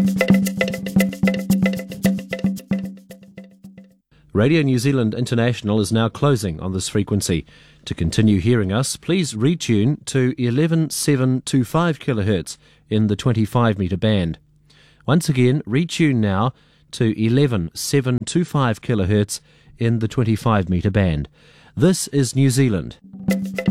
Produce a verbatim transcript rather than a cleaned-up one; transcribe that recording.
Radio New Zealand International is now closing on this frequency. To continue hearing us, please retune to eleven seven twenty-five kilohertz in the twenty-five metre band. Once again, retune now to eleven seven twenty-five kilohertz in the twenty-five metre band. This is New Zealand.